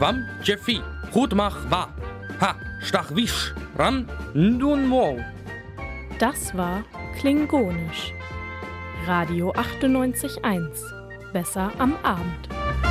Quam Jeffi, Hutmach wa, ha, Stachwisch, Ram, Ndun Mo. Das war Klingonisch. Radio 98.1. Besser am Abend.